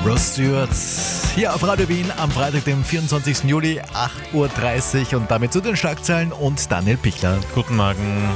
Ross Stewart hier auf Radio Wien am Freitag, dem 24. Juli, 8.30 Uhr und damit zu den Schlagzeilen und Daniel Pichler. Guten Morgen.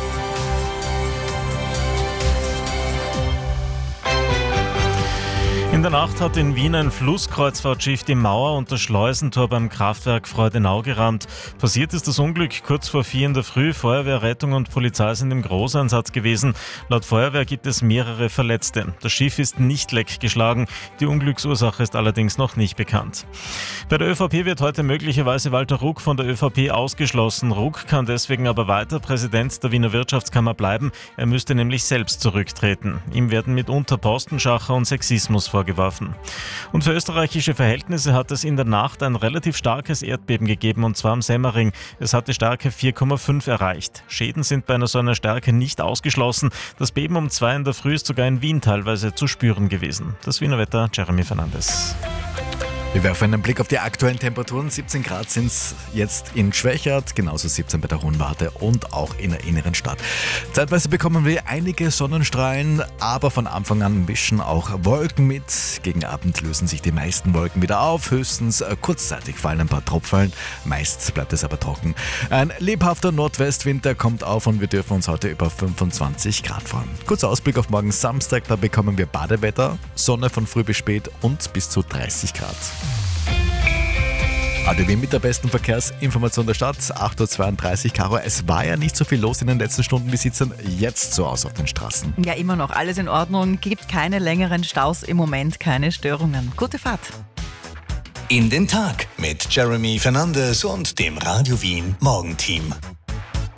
In der Nacht hat in Wien ein Flusskreuzfahrtschiff die Mauer und das Schleusentor beim Kraftwerk Freudenau gerammt. Passiert ist das Unglück kurz vor 4 in der Früh. Feuerwehr, Rettung und Polizei sind im Großeinsatz gewesen. Laut Feuerwehr gibt es mehrere Verletzte. Das Schiff ist nicht leckgeschlagen. Die Unglücksursache ist allerdings noch nicht bekannt. Bei der ÖVP wird heute möglicherweise Walter Ruck von der ÖVP ausgeschlossen. Ruck kann deswegen aber weiter Präsident der Wiener Wirtschaftskammer bleiben. Er müsste nämlich selbst zurücktreten. Ihm werden mitunter Postenschacher und Sexismus vorgeworfen. Und für österreichische Verhältnisse hat es in der Nacht ein relativ starkes Erdbeben gegeben, und zwar am Semmering. Es hatte Stärke 4,5 erreicht. Schäden sind bei so einer Stärke nicht ausgeschlossen. Das Beben um 2 in der Früh ist sogar in Wien teilweise zu spüren gewesen. Das Wiener Wetter, Jeremy Fernandes. Wir werfen einen Blick auf die aktuellen Temperaturen. 17 Grad sind es jetzt in Schwächert, genauso 17 bei der Hohenwarte und auch in der inneren Stadt. Zeitweise bekommen wir einige Sonnenstrahlen, aber von Anfang an mischen auch Wolken mit. Gegen Abend lösen sich die meisten Wolken wieder auf. Höchstens kurzzeitig fallen ein paar Tropfen. Meist bleibt es aber trocken. Ein lebhafter Nordwestwinter kommt auf und wir dürfen uns heute über 25 Grad freuen. Kurzer Ausblick auf morgen Samstag, da bekommen wir Badewetter, Sonne von früh bis spät und bis zu 30 Grad. ADW mit der besten Verkehrsinformation der Stadt, 8.32 Uhr. Caro, es war ja nicht so viel los in den letzten Stunden. Wie sieht es denn jetzt so aus auf den Straßen? Ja, immer noch alles in Ordnung. Gibt keine längeren Staus im Moment, keine Störungen. Gute Fahrt. In den Tag mit Jeremy Fernandes und dem Radio Wien Morgenteam.